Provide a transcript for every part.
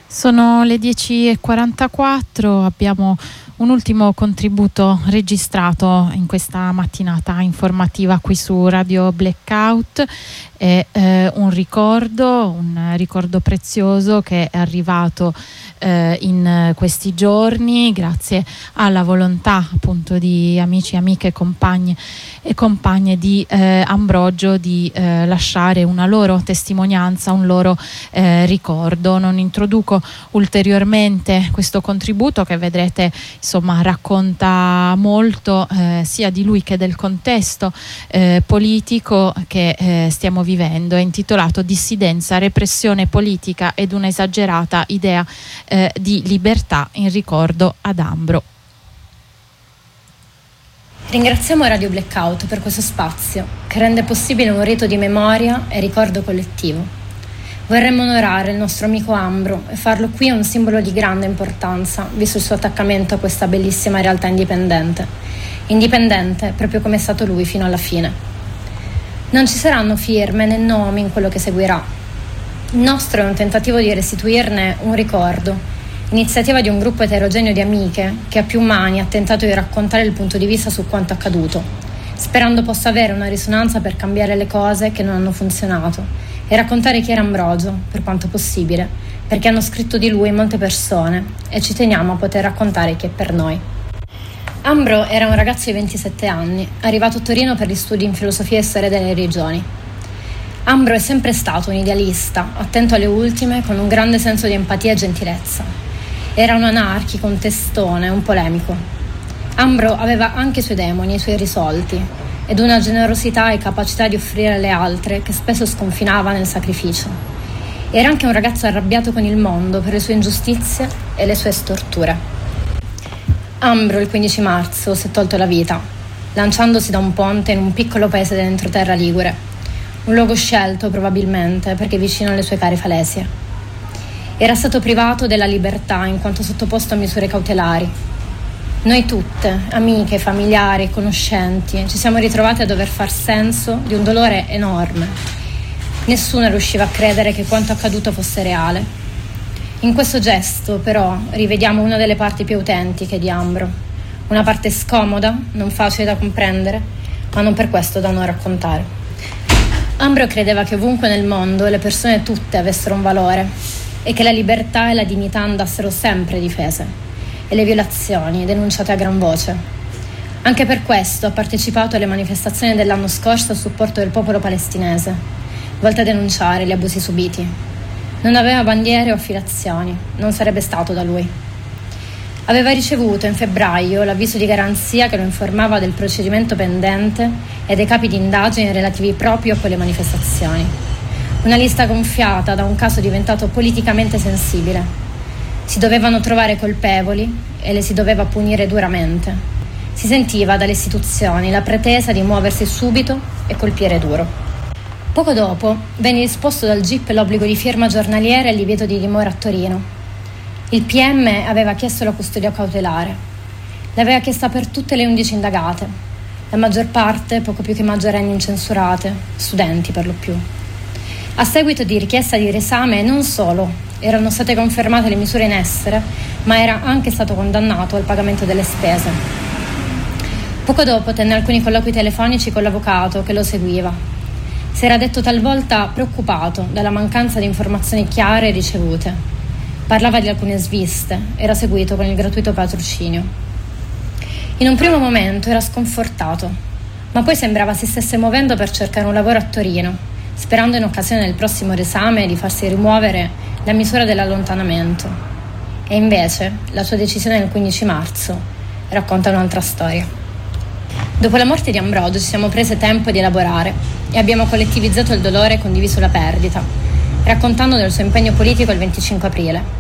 Sono le 10:44, abbiamo un ultimo contributo registrato in questa mattinata informativa qui su Radio Blackout. È un ricordo prezioso che è arrivato in questi giorni grazie alla volontà appunto di amici, amiche, compagni e compagne di Ambrogio di lasciare una loro testimonianza, un loro ricordo. Non introduco ulteriormente questo contributo che vedrete insomma racconta molto sia di lui che del contesto politico che stiamo vivendo. È intitolato Dissidenza, repressione politica ed una esagerata idea di libertà in ricordo ad Ambro. Ringraziamo Radio Blackout per questo spazio che rende possibile un rito di memoria e ricordo collettivo. Vorremmo onorare il nostro amico Ambro e farlo qui è un simbolo di grande importanza, visto il suo attaccamento a questa bellissima realtà indipendente. Indipendente proprio come è stato lui fino alla fine. Non ci saranno firme né nomi in quello che seguirà. Il nostro è un tentativo di restituirne un ricordo, iniziativa di un gruppo eterogeneo di amiche che a più mani ha tentato di raccontare il punto di vista su quanto accaduto, sperando possa avere una risonanza per cambiare le cose che non hanno funzionato e raccontare chi era Ambrogio, per quanto possibile, perché hanno scritto di lui molte persone e ci teniamo a poter raccontare chi è per noi. Ambro era un ragazzo di 27 anni, arrivato a Torino per gli studi in filosofia e storia delle religioni. Ambro è sempre stato un idealista, attento alle ultime, con un grande senso di empatia e gentilezza. Era un anarchico, un testone, un polemico. Ambro aveva anche i suoi demoni, i suoi irrisolti, ed una generosità e capacità di offrire alle altre che spesso sconfinava nel sacrificio. Era anche un ragazzo arrabbiato con il mondo per le sue ingiustizie e le sue storture. Ambro il 15 marzo si è tolto la vita, lanciandosi da un ponte in un piccolo paese dell'entroterra ligure. Un luogo scelto probabilmente perché vicino alle sue care falesie. Era stato privato della libertà in quanto sottoposto a misure cautelari. Noi tutte, amiche, familiari e conoscenti, ci siamo ritrovate a dover far senso di un dolore enorme. Nessuno riusciva a credere che quanto accaduto fosse reale. In questo gesto, però, rivediamo una delle parti più autentiche di Ambro. Una parte scomoda, non facile da comprendere, ma non per questo da non raccontare. Ambro credeva che ovunque nel mondo le persone tutte avessero un valore e che la libertà e la dignità andassero sempre difese e le violazioni denunciate a gran voce. Anche per questo ha partecipato alle manifestazioni dell'anno scorso a supporto del popolo palestinese, volte a denunciare gli abusi subiti. Non aveva bandiere o affiliazioni, non sarebbe stato da lui. Aveva ricevuto in febbraio l'avviso di garanzia che lo informava del procedimento pendente e dei capi di indagine relativi proprio a quelle manifestazioni. Una lista gonfiata da un caso diventato politicamente sensibile. Si dovevano trovare colpevoli e le si doveva punire duramente. Si sentiva dalle istituzioni la pretesa di muoversi subito e colpire duro. Poco dopo venne disposto dal GIP l'obbligo di firma giornaliera e il divieto di dimora a Torino. Il PM aveva chiesto la custodia cautelare. L'aveva chiesta per tutte le 11 indagate, la maggior parte poco più che maggiorenni incensurate, studenti per lo più. A seguito di richiesta di riesame non solo erano state confermate le misure in essere, ma era anche stato condannato al pagamento delle spese. Poco dopo tenne alcuni colloqui telefonici con l'avvocato che lo seguiva. Si era detto talvolta preoccupato dalla mancanza di informazioni chiare ricevute. Parlava di alcune sviste, era seguito con il gratuito patrocinio. In un primo momento era sconfortato, ma poi sembrava si stesse muovendo per cercare un lavoro a Torino, sperando in occasione del prossimo esame di farsi rimuovere la misura dell'allontanamento. E invece la sua decisione del 15 marzo racconta un'altra storia. Dopo la morte di Ambrogio ci siamo prese tempo di elaborare e abbiamo collettivizzato il dolore e condiviso la perdita, raccontando del suo impegno politico il 25 aprile.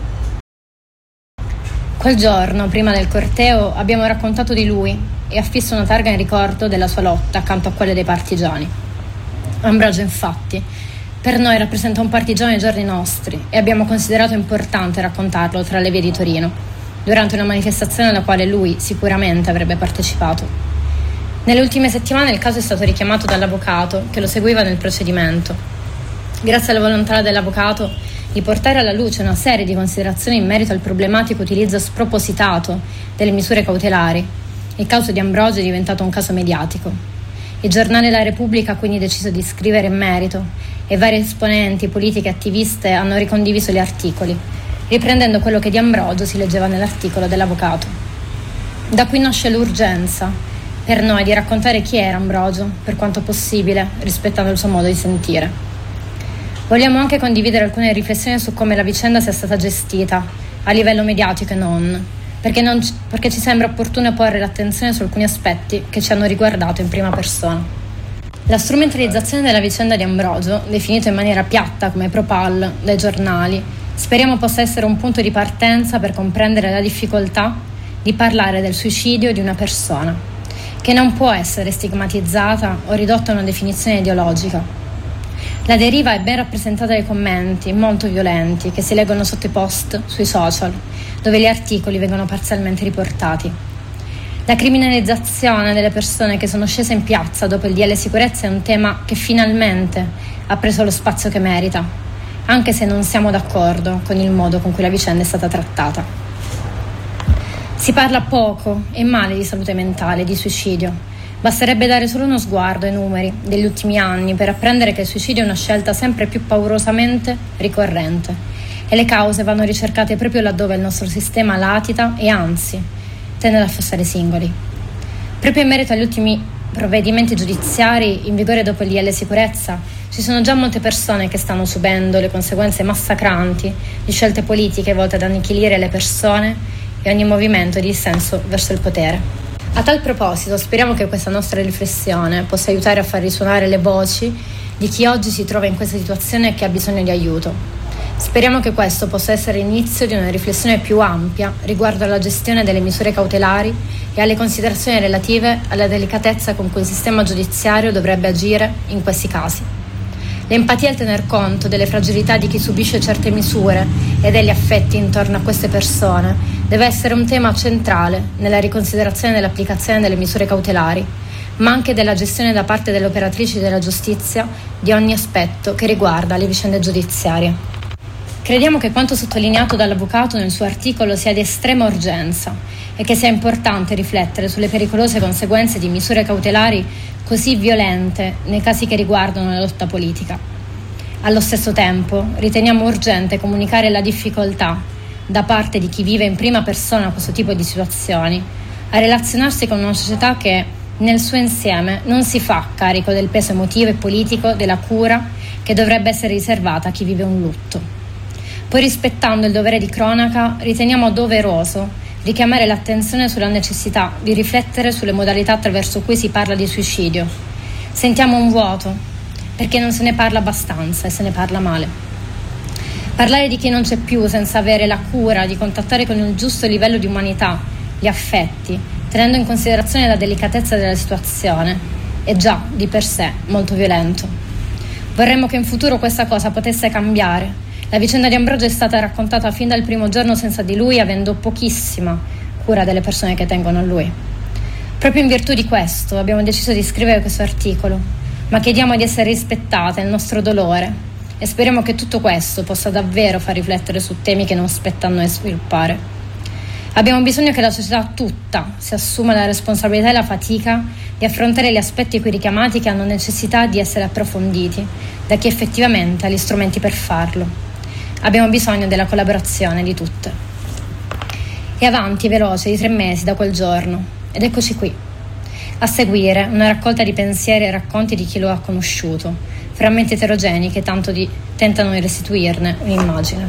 Quel giorno, prima del corteo, abbiamo raccontato di lui e affisso una targa in ricordo della sua lotta accanto a quelle dei partigiani. Ambrogio, infatti, per noi rappresenta un partigiano ai giorni nostri e abbiamo considerato importante raccontarlo tra le vie di Torino, durante una manifestazione alla quale lui sicuramente avrebbe partecipato. Nelle ultime settimane il caso è stato richiamato dall'avvocato che lo seguiva nel procedimento. Grazie alla volontà dell'avvocato di portare alla luce una serie di considerazioni in merito al problematico utilizzo spropositato delle misure cautelari, il caso di Ambrogio è diventato un caso mediatico. Il giornale La Repubblica ha quindi deciso di scrivere in merito e vari esponenti, politiche e attiviste hanno ricondiviso gli articoli, riprendendo quello che di Ambrogio si leggeva nell'articolo dell'avvocato. Da qui nasce l'urgenza per noi di raccontare chi era Ambrogio, per quanto possibile, rispettando il suo modo di sentire. Vogliamo anche condividere alcune riflessioni su come la vicenda sia stata gestita, a livello mediatico e non, perché ci sembra opportuno porre l'attenzione su alcuni aspetti che ci hanno riguardato in prima persona. La strumentalizzazione della vicenda di Ambrogio, definito in maniera piatta come Propal dai giornali, speriamo possa essere un punto di partenza per comprendere la difficoltà di parlare del suicidio di una persona, che non può essere stigmatizzata o ridotta a una definizione ideologica. La deriva è ben rappresentata dai commenti molto violenti che si leggono sotto i post sui social, dove gli articoli vengono parzialmente riportati. La criminalizzazione delle persone che sono scese in piazza dopo il DL Sicurezza è un tema che finalmente ha preso lo spazio che merita, anche se non siamo d'accordo con il modo con cui la vicenda è stata trattata. Si parla poco e male di salute mentale, di suicidio. Basterebbe dare solo uno sguardo ai numeri degli ultimi anni per apprendere che il suicidio è una scelta sempre più paurosamente ricorrente e le cause vanno ricercate proprio laddove il nostro sistema latita e anzi tende ad affossare i singoli. Proprio in merito agli ultimi provvedimenti giudiziari in vigore dopo il DL Sicurezza ci sono già molte persone che stanno subendo le conseguenze massacranti di scelte politiche volte ad annichilire le persone e ogni movimento di dissenso verso il potere. A tal proposito speriamo che questa nostra riflessione possa aiutare a far risuonare le voci di chi oggi si trova in questa situazione e che ha bisogno di aiuto. Speriamo che questo possa essere l'inizio di una riflessione più ampia riguardo alla gestione delle misure cautelari e alle considerazioni relative alla delicatezza con cui il sistema giudiziario dovrebbe agire in questi casi. L'empatia e il tener conto delle fragilità di chi subisce certe misure e degli affetti intorno a queste persone deve essere un tema centrale nella riconsiderazione dell'applicazione delle misure cautelari, ma anche della gestione da parte delle operatrici della giustizia di ogni aspetto che riguarda le vicende giudiziarie. Crediamo che quanto sottolineato dall'avvocato nel suo articolo sia di estrema urgenza e che sia importante riflettere sulle pericolose conseguenze di misure cautelari così violente nei casi che riguardano la lotta politica. Allo stesso tempo, riteniamo urgente comunicare la difficoltà da parte di chi vive in prima persona questo tipo di situazioni a relazionarsi con una società che, nel suo insieme, non si fa carico del peso emotivo e politico della cura che dovrebbe essere riservata a chi vive un lutto. Poi, rispettando il dovere di cronaca, riteniamo doveroso richiamare l'attenzione sulla necessità di riflettere sulle modalità attraverso cui si parla di suicidio. Sentiamo un vuoto, perché non se ne parla abbastanza e se ne parla male. Parlare di chi non c'è più senza avere la cura di contattare con il giusto livello di umanità gli affetti, tenendo in considerazione la delicatezza della situazione, è già di per sé molto violento. Vorremmo che in futuro questa cosa potesse cambiare. La vicenda di Ambrogio è stata raccontata fin dal primo giorno senza di lui, avendo pochissima cura delle persone che tengono a lui. Proprio in virtù di questo abbiamo deciso di scrivere questo articolo, ma chiediamo di essere rispettate nel nostro dolore e speriamo che tutto questo possa davvero far riflettere su temi che non spetta a noi sviluppare. Abbiamo bisogno che la società tutta si assuma la responsabilità e la fatica di affrontare gli aspetti qui richiamati che hanno necessità di essere approfonditi da chi effettivamente ha gli strumenti per farlo. Abbiamo bisogno della collaborazione di tutte. E avanti veloce di 3 mesi da quel giorno, ed eccoci qui. A seguire una raccolta di pensieri e racconti di chi lo ha conosciuto, frammenti eterogenei che tentano di restituirne un'immagine.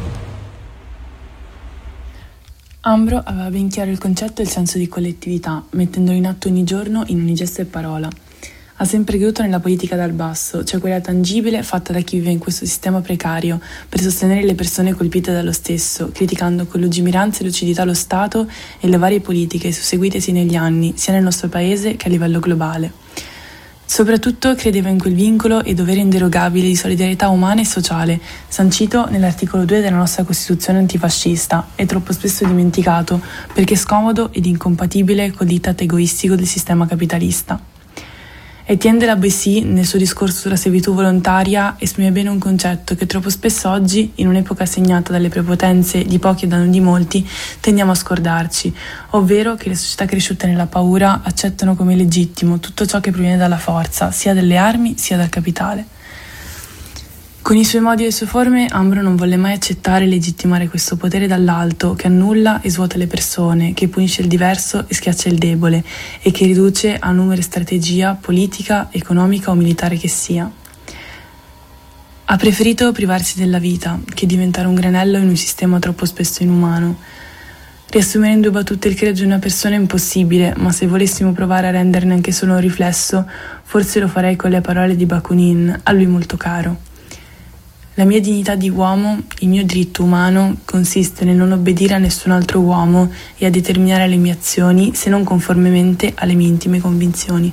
Ambro aveva ben chiaro il concetto e il senso di collettività, mettendolo in atto ogni giorno in ogni gesto e parola. Ha sempre creduto nella politica dal basso, cioè quella tangibile fatta da chi vive in questo sistema precario, per sostenere le persone colpite dallo stesso, criticando con lungimiranza e lucidità lo Stato e le varie politiche susseguitesi negli anni, sia nel nostro paese che a livello globale. Soprattutto credeva in quel vincolo e dovere inderogabile di solidarietà umana e sociale, sancito nell'articolo 2 della nostra Costituzione antifascista e troppo spesso dimenticato perché scomodo ed incompatibile col diktat egoistico del sistema capitalista. Etienne de la Boétie, nel suo discorso sulla servitù volontaria, esprime bene un concetto che troppo spesso oggi, in un'epoca segnata dalle prepotenze di pochi e da non di molti, tendiamo a scordarci, ovvero che le società cresciute nella paura accettano come legittimo tutto ciò che proviene dalla forza, sia dalle armi sia dal capitale. Con i suoi modi e le sue forme, Ambro non volle mai accettare e legittimare questo potere dall'alto che annulla e svuota le persone, che punisce il diverso e schiaccia il debole e che riduce a numero e strategia politica, economica o militare che sia. Ha preferito privarsi della vita che diventare un granello in un sistema troppo spesso inumano. Riassumere in 2 battute il credo di una persona è impossibile, ma se volessimo provare a renderne anche solo un riflesso, forse lo farei con le parole di Bakunin, a lui molto caro. La mia dignità di uomo, il mio diritto umano, consiste nel non obbedire a nessun altro uomo e a determinare le mie azioni se non conformemente alle mie intime convinzioni.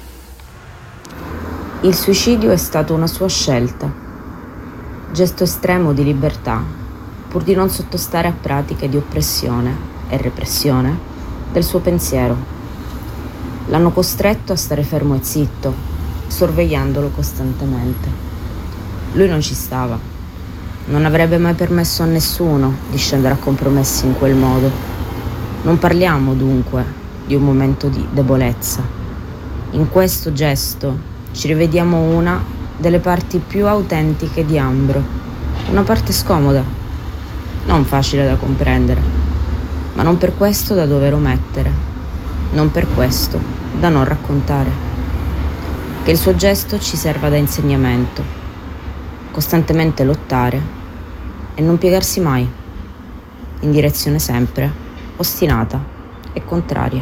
Il suicidio è stato una sua scelta, gesto estremo di libertà, pur di non sottostare a pratiche di oppressione e repressione del suo pensiero. L'hanno costretto a stare fermo e zitto, sorvegliandolo costantemente. Lui non ci stava. Non avrebbe mai permesso a nessuno di scendere a compromessi in quel modo. Non parliamo dunque di un momento di debolezza. In questo gesto ci rivediamo una delle parti più autentiche di Ambro. Una parte scomoda, non facile da comprendere, ma non per questo da dover omettere, non per questo da non raccontare. Che il suo gesto ci serva da insegnamento. Costantemente lottare e non piegarsi mai, in direzione sempre ostinata e contraria.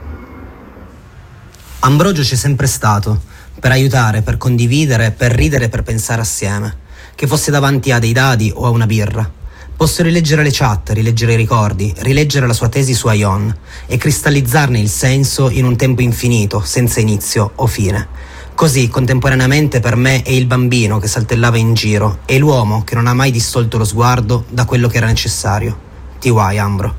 Ambrogio c'è sempre stato, per aiutare, per condividere, per ridere, per pensare assieme, che fosse davanti a dei dadi o a una birra. Posso rileggere le chat, rileggere i ricordi, rileggere la sua tesi su Aion e cristallizzarne il senso in un tempo infinito, senza inizio o fine. Così, contemporaneamente, per me è il bambino che saltellava in giro e l'uomo che non ha mai distolto lo sguardo da quello che era necessario. T.Y. Ambro.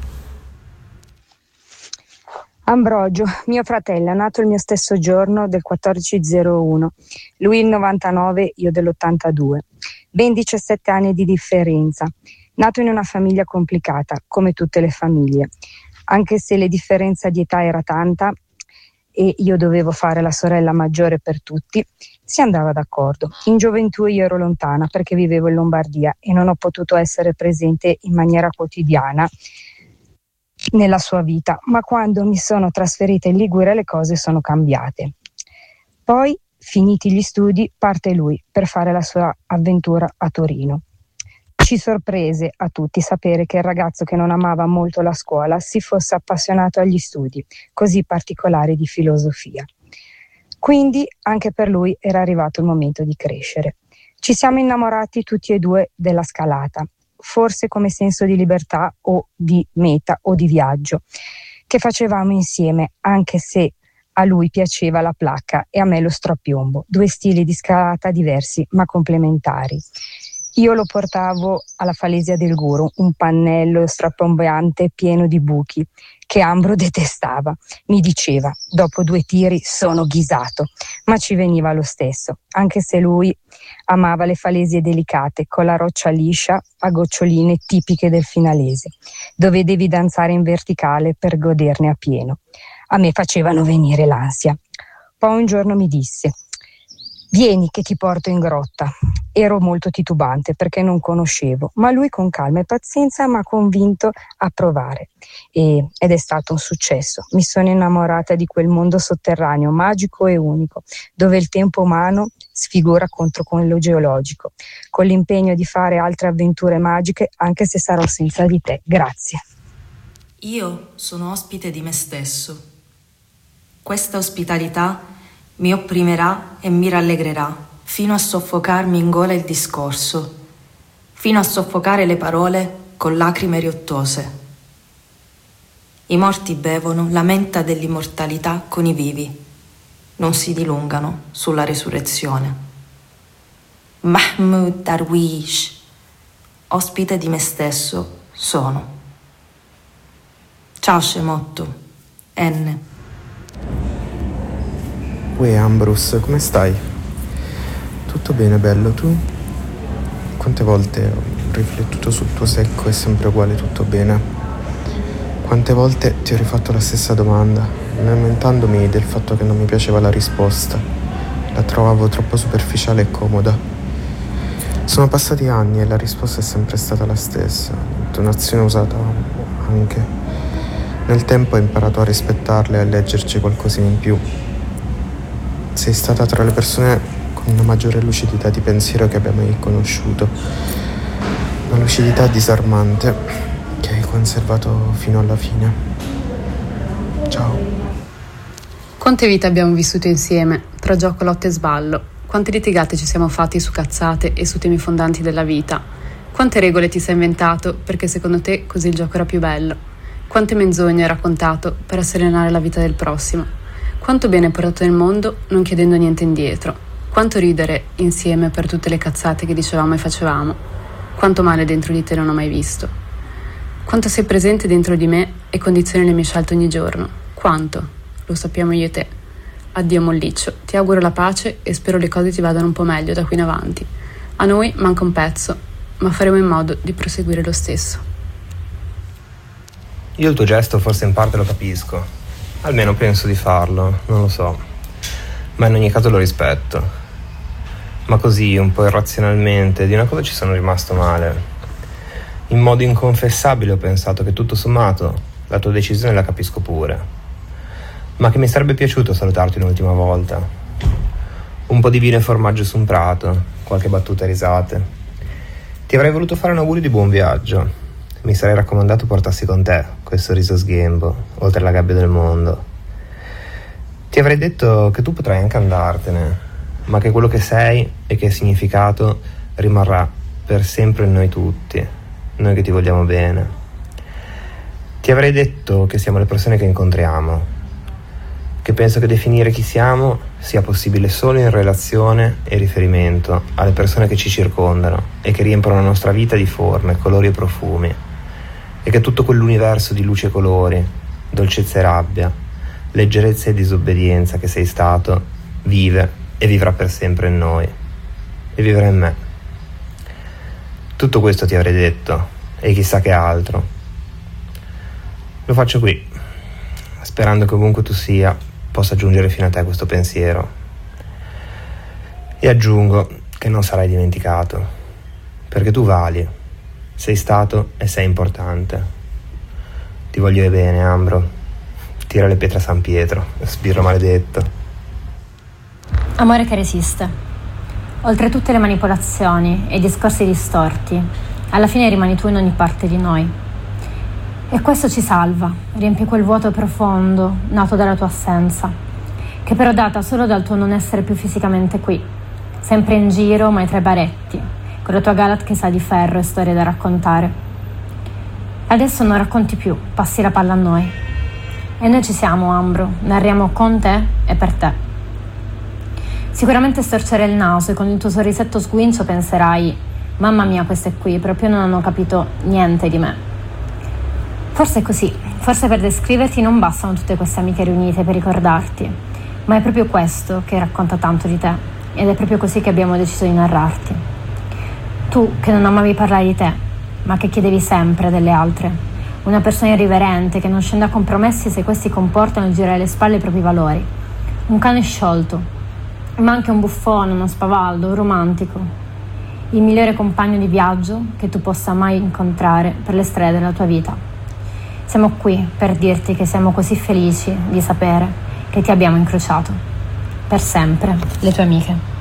Ambrogio, mio fratello, è nato il mio stesso giorno del 1401, lui il 99, io dell'82. Ben 17 anni di differenza. Nato in una famiglia complicata, come tutte le famiglie. Anche se la differenza di età era tanta, e io dovevo fare la sorella maggiore per tutti, si andava d'accordo. In gioventù io ero lontana perché vivevo in Lombardia e non ho potuto essere presente in maniera quotidiana nella sua vita, ma quando mi sono trasferita in Liguria le cose sono cambiate. Poi, finiti gli studi, parte lui per fare la sua avventura a Torino. Ci sorprese a tutti sapere che il ragazzo che non amava molto la scuola si fosse appassionato agli studi, così particolari di filosofia. Quindi anche per lui era arrivato il momento di crescere. Ci siamo innamorati tutti e due della scalata, forse come senso di libertà o di meta o di viaggio, che facevamo insieme, anche se a lui piaceva la placca e a me lo strapiombo, 2 stili di scalata diversi ma complementari. Io lo portavo alla Falesia del Guru, un pannello strapiombeante pieno di buchi, che Ambro detestava. Mi diceva, dopo 2 tiri sono ghisato, ma ci veniva lo stesso, anche se lui amava le falesie delicate, con la roccia liscia a goccioline tipiche del finalese, dove devi danzare in verticale per goderne a pieno. A me facevano venire l'ansia. Poi un giorno mi disse, vieni che ti porto in grotta. Ero molto titubante perché non conoscevo, ma lui con calma e pazienza mi ha convinto a provare ed è stato un successo. Mi sono innamorata di quel mondo sotterraneo, magico e unico, dove il tempo umano sfigura contro quello geologico, con l'impegno di fare altre avventure magiche anche se sarò senza di te. Grazie. Io sono ospite di me stesso. Questa ospitalità mi opprimerà e mi rallegrerà fino a soffocarmi in gola il discorso, fino a soffocare le parole con lacrime riottose. I morti bevono la menta dell'immortalità con i vivi, non si dilungano sulla resurrezione. Mahmoud Darwish, ospite di me stesso, sono. Ciao Scemotto, N. Uè Ambrus, come stai? Tutto bene, bello, tu? Quante volte ho riflettuto sul tuo secco e sempre uguale tutto bene? Quante volte ti ho rifatto la stessa domanda, lamentandomi del fatto che non mi piaceva la risposta. La trovavo troppo superficiale e comoda. Sono passati anni e la risposta è sempre stata la stessa, l'intonazione usata anche. Nel tempo ho imparato a rispettarla e a leggerci qualcosina in più. Sei stata tra le persone con una maggiore lucidità di pensiero che abbia mai conosciuto. Una lucidità disarmante che hai conservato fino alla fine. Ciao. Quante vite abbiamo vissuto insieme, tra gioco, lotte e sballo. Quante litigate ci siamo fatti su cazzate e su temi fondanti della vita. Quante regole ti sei inventato perché secondo te così il gioco era più bello. Quante menzogne hai raccontato per asserenare la vita del prossimo. Quanto bene hai portato nel mondo non chiedendo niente indietro. Quanto ridere insieme per tutte le cazzate che dicevamo e facevamo. Quanto male dentro di te non ho mai visto. Quanto sei presente dentro di me e condizioni le mie scelte ogni giorno. Quanto, lo sappiamo io e te. Addio molliccio, ti auguro la pace e spero le cose ti vadano un po' meglio da qui in avanti. A noi manca un pezzo, ma faremo in modo di proseguire lo stesso. Io il tuo gesto forse in parte lo capisco, almeno penso di farlo, non lo so, ma in ogni caso lo rispetto. Ma così, un po' irrazionalmente, di una cosa ci sono rimasto male. In modo inconfessabile ho pensato che tutto sommato la tua decisione la capisco pure, ma che mi sarebbe piaciuto salutarti un'ultima volta. Un po' di vino e formaggio su un prato, qualche battuta e risate. Ti avrei voluto fare un augurio di buon viaggio. Mi sarei raccomandato portassi con te quel sorriso sghembo, oltre la gabbia del mondo. Ti avrei detto che tu potrai anche andartene, ma che quello che sei e che hai significato rimarrà per sempre in noi tutti, noi che ti vogliamo bene. Ti avrei detto che siamo le persone che incontriamo, che penso che definire chi siamo sia possibile solo in relazione e riferimento alle persone che ci circondano e che riempiono la nostra vita di forme, colori e profumi. E che tutto quell'universo di luce e colori, dolcezza e rabbia, leggerezza e disobbedienza che sei stato, vive e vivrà per sempre in noi, e vivrà in me. Tutto questo ti avrei detto, e chissà che altro. Lo faccio qui, sperando che ovunque tu sia, possa giungere fino a te questo pensiero. E aggiungo che non sarai dimenticato, perché tu vali. Sei stato e sei importante. Ti voglio bene, Ambro. Tira le pietre a San Pietro, sbirro maledetto. Amore che resiste. Oltre tutte le manipolazioni e i discorsi distorti, alla fine rimani tu in ogni parte di noi. E questo ci salva, riempie quel vuoto profondo nato dalla tua assenza, che però data solo dal tuo non essere più fisicamente qui, sempre in giro ma tra i baretti, con la tua Galat che sa di ferro e storie da raccontare. Adesso non racconti più, passi la palla a noi. E noi ci siamo, Ambro, narriamo con te e per te. Sicuramente storcerai il naso e con il tuo sorrisetto sguincio penserai: mamma mia, queste qui proprio non hanno capito niente di me. Forse è così, forse per descriverti non bastano tutte queste amiche riunite per ricordarti, ma è proprio questo che racconta tanto di te, ed è proprio così che abbiamo deciso di narrarti. Tu che non amavi parlare di te, ma che chiedevi sempre delle altre. Una persona irriverente che non scende a compromessi se questi comportano di girare le spalle ai propri valori. Un cane sciolto, ma anche un buffone, uno spavaldo, un romantico. Il migliore compagno di viaggio che tu possa mai incontrare per le strade della tua vita. Siamo qui per dirti che siamo così felici di sapere che ti abbiamo incrociato. Per sempre, le tue amiche.